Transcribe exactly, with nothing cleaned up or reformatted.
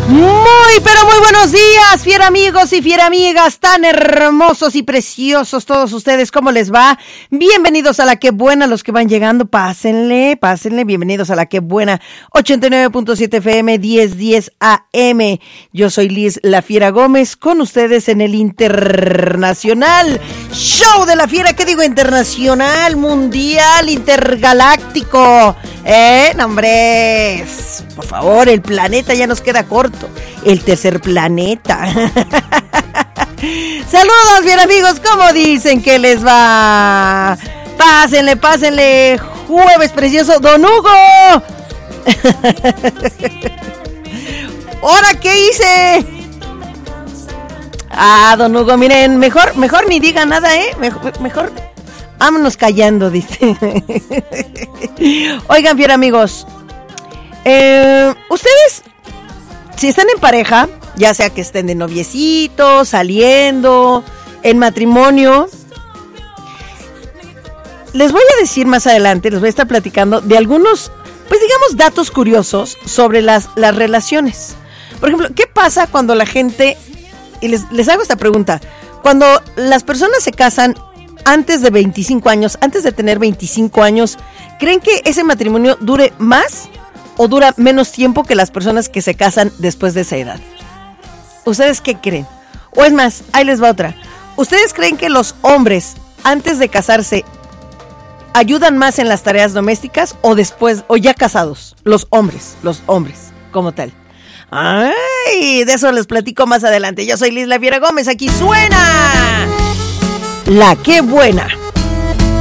Muy, pero muy buenos días, fiera amigos y fiera amigas, tan hermosos y preciosos todos ustedes, ¿cómo les va? Bienvenidos a La Qué Buena, los que van llegando, pásenle, pásenle, bienvenidos a La Qué Buena, ochenta y nueve punto siete F M, diez diez A M. Yo soy Liz La Fiera Gómez, con ustedes en el Internacional Show de la Fiera, ¿qué digo? Internacional, mundial, intergaláctico, ¿eh? No, hombre, por favor, el planeta ya nos queda corto. El tercer planeta. Saludos, bien amigos, ¿cómo dicen que les va? Pásenle, pásenle. Jueves precioso, Don Hugo. ¿Ahora qué hice? Ah, Don Hugo, miren, mejor, mejor ni diga nada, ¿eh? Mejor, mejor vámonos callando, dice. Oigan, bien amigos, eh, ustedes, si están en pareja, ya sea que estén de noviecitos, saliendo, en matrimonio, les voy a decir más adelante, les voy a estar platicando de algunos, pues digamos, datos curiosos sobre las, las relaciones. Por ejemplo, ¿qué pasa cuando la gente, y les, les hago esta pregunta, cuando las personas se casan antes de veinticinco años, antes de tener veinticinco años, ¿creen que ese matrimonio dure más o dura menos tiempo que las personas que se casan después de esa edad? ¿Ustedes qué creen? O es más, ahí les va otra. ¿Ustedes creen que los hombres, antes de casarse, ayudan más en las tareas domésticas o después, o ya casados? Los hombres, los hombres, como tal. Ay, de eso les platico más adelante. Yo soy Liz La Fiera Gómez, aquí suena La Qué Buena.